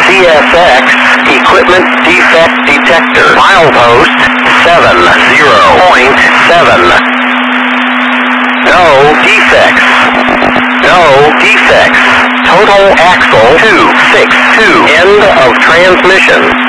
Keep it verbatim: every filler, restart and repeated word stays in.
C S X, equipment defect detector. Milepost seven zero point seven. No defects. No defects. Total axle two six two. End of transmission.